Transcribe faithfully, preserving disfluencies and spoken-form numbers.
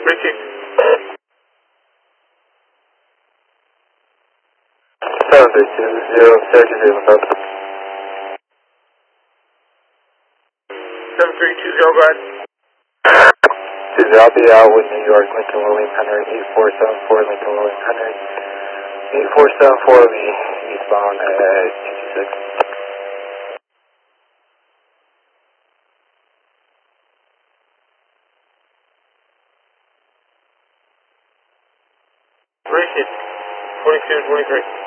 Richard. seven three two zero, Syracuse Haven Code. seven three two zero, go ahead. two zero, I'll be out with New York, Lincoln William Henry, eight four seven four, Lincoln William Henry. eight four seven four will be eastbound at two two six. Richard, twenty-two twenty-three.